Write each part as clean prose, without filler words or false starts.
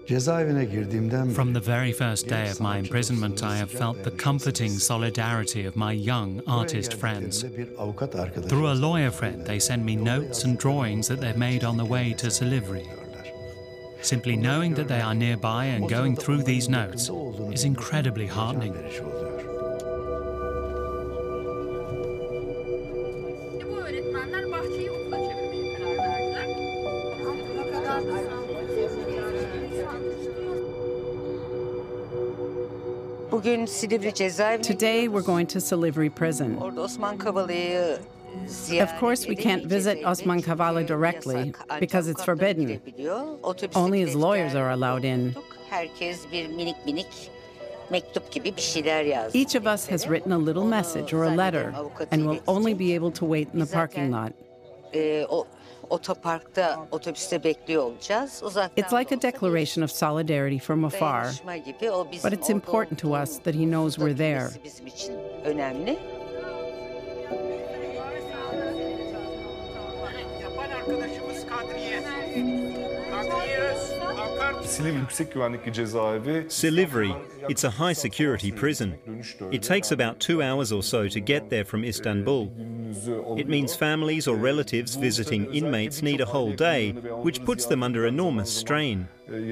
From the very first day of my imprisonment, I have felt the comforting solidarity of my young artist friends. Through a lawyer friend, they send me notes and drawings that they've made on the way to Silivri. Simply knowing that they are nearby and going through these notes is incredibly heartening. Today we're going to Silivri prison. Of course, we can't visit Osman Kavala directly because it's forbidden. Only his lawyers are allowed in. Each of us has written a little message or a letter and will only be able to wait in the parking lot. It's like a declaration of solidarity from afar, but it's important to us that he knows we're there. Silivri, it's a high-security prison. It takes about 2 hours or so to get there from Istanbul. It means families or relatives visiting inmates need a whole day, which puts them under enormous strain.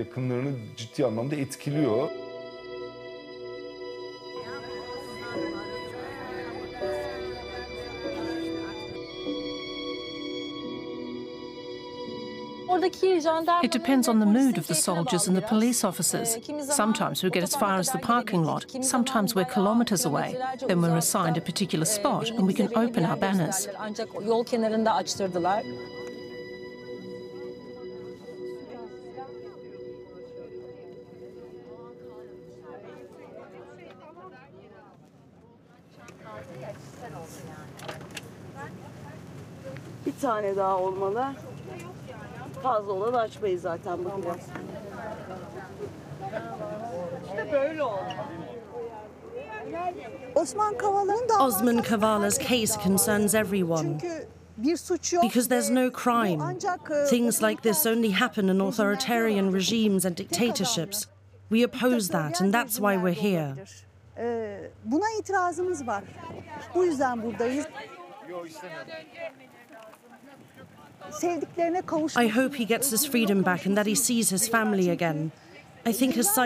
It depends on the mood of the soldiers and the police officers. Sometimes we get as far as the parking lot, sometimes we're kilometres away. Then we're assigned a particular spot and we can open our banners. Bir tane daha olmalı. Fazla olan açmayız zaten bu biraz. İşte böyle oldu. Osman Kavala's case concerns everyone because there's no crime. Things like this only happen in authoritarian regimes and dictatorships. We oppose that, and that's why we're here. Buna itirazımız var. Bu yüzden buradayız. I hope he gets his freedom back and that he sees his family again. I think his